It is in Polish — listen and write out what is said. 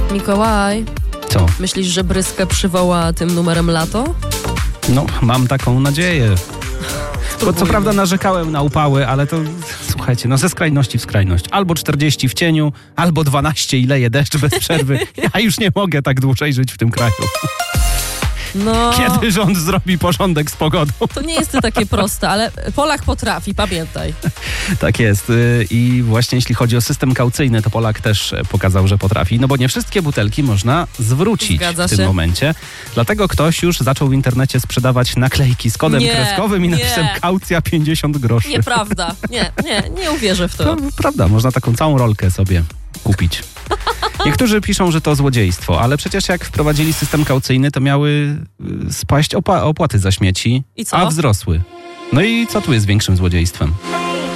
Mikołaj, Co? myślisz, że Bryskę przywoła tym numerem lato? No, mam taką nadzieję. Bo co prawda narzekałem na upały, ale to słuchajcie, no ze skrajności w skrajność. Albo 40 w cieniu, albo 12 i leje deszcz bez przerwy. Ja już nie mogę tak dłużej żyć w tym kraju. No, Kiedy rząd zrobi porządek z pogodą? to nie jest to takie proste, ale Polak potrafi, pamiętaj. Tak jest. I właśnie jeśli chodzi o system kaucyjny, to Polak też pokazał, że potrafi. No bo nie wszystkie butelki można zwrócić Zgadza w tym się. momencie. Dlatego ktoś już zaczął w internecie sprzedawać naklejki z kodem kreskowym i napisem kaucja 50 groszy. Nieprawda. Nie uwierzę w to. To prawda, można taką całą rolkę sobie kupić. Niektórzy piszą, że to złodziejstwo, ale przecież jak wprowadzili system kaucyjny, to miały spaść opłaty za śmieci, I co? a wzrosły. No i co tu jest większym złodziejstwem?